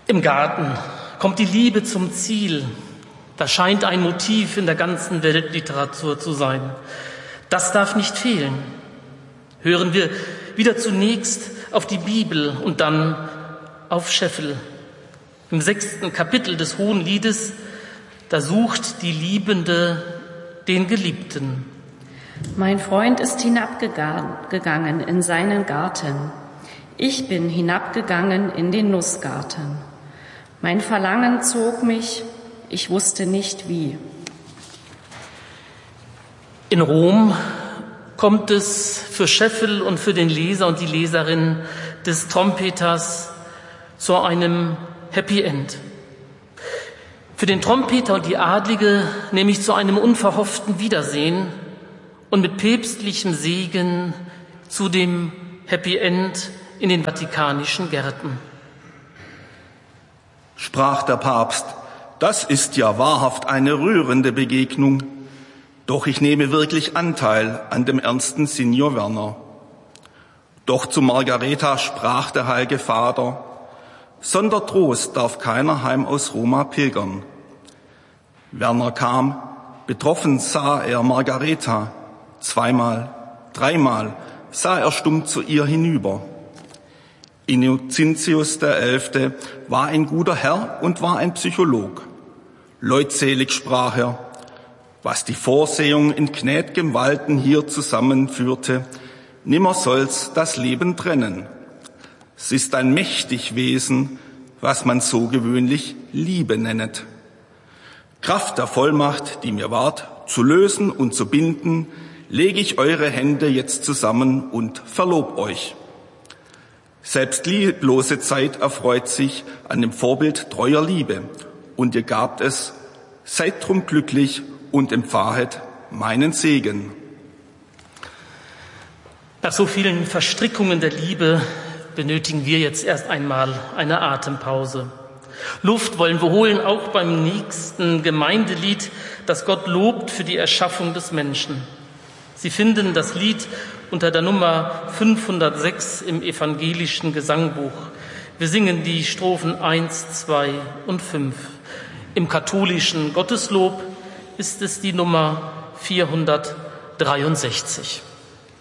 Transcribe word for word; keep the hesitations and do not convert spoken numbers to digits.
Im Garten kommt die Liebe zum Ziel. Das scheint ein Motiv in der ganzen Weltliteratur zu sein. Das darf nicht fehlen. Hören wir wieder zunächst auf die Bibel und dann auf Scheffel. Im sechsten Kapitel des Hohenliedes, da sucht die Liebende den Geliebten. Mein Freund ist hinabgegangen in seinen Garten. Ich bin hinabgegangen in den Nussgarten. Mein Verlangen zog mich, ich wusste nicht wie. In Rom kommt es für Scheffel und für den Leser und die Leserin des Trompeters zu einem Happy End. Für den Trompeter und die Adlige nämlich zu einem unverhofften Wiedersehen und mit päpstlichem Segen zu dem Happy End in den vatikanischen Gärten. Sprach der Papst, das ist ja wahrhaft eine rührende Begegnung. Doch ich nehme wirklich Anteil an dem ernsten Senior Werner. Doch zu Margareta sprach der Heilige Vater, sonder Trost darf keiner heim aus Roma pilgern. Werner kam, betroffen sah er Margareta, zweimal, dreimal sah er stumm zu ihr hinüber. Innocentius der Elfte war ein guter Herr und war ein Psycholog. Leutselig sprach er, was die Vorsehung in gnäd'gem Walten hier zusammenführte, nimmer soll's das Leben trennen. Es ist ein mächtig Wesen, was man so gewöhnlich Liebe nennet. Kraft der Vollmacht, die mir ward, zu lösen und zu binden, lege ich eure Hände jetzt zusammen und verlob euch. Selbst lieblose Zeit erfreut sich an dem Vorbild treuer Liebe, und ihr gabt es, seid drum glücklich und empfahet meinen Segen. Nach so vielen Verstrickungen der Liebe benötigen wir jetzt erst einmal eine Atempause. Luft wollen wir holen, auch beim nächsten Gemeindelied, das Gott lobt für die Erschaffung des Menschen. Sie finden das Lied unter der Nummer fünfhundertsechs im evangelischen Gesangbuch. Wir singen die Strophen eins, zwei und fünf. Im katholischen Gotteslob ist es die Nummer vierhundertdreiundsechzig.